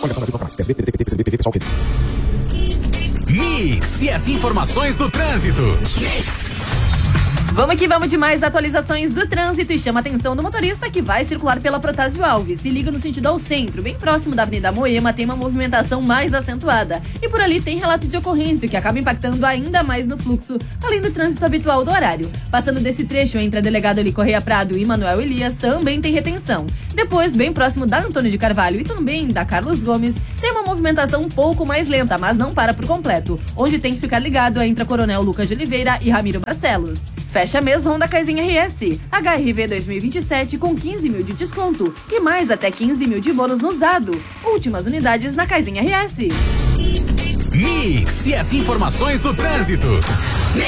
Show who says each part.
Speaker 1: Mix e as informações do trânsito.
Speaker 2: Vamos que vamos de mais atualizações do trânsito e chama a atenção do motorista que vai circular pela Protásio Alves. Se liga no sentido ao centro, bem próximo da Avenida Moema, tem uma movimentação mais acentuada. E por ali tem relato de ocorrência, que acaba impactando ainda mais no fluxo, além do trânsito habitual do horário. Passando desse trecho entre a Delegado Eli Correia Prado e Manuel Elias, também tem retenção. Depois, bem próximo da Antônio de Carvalho e também da Carlos Gomes, tem uma movimentação um pouco mais lenta, mas não para por completo. Onde tem que ficar ligado é entre a Coronel Lucas de Oliveira e Ramiro Barcelos. Fecha mês Honda Kaizen RS. HRV 2027 com 15 mil de desconto e mais até 15 mil de bônus no usado. Últimas unidades na Kaizen RS.
Speaker 1: Mix e as informações do trânsito.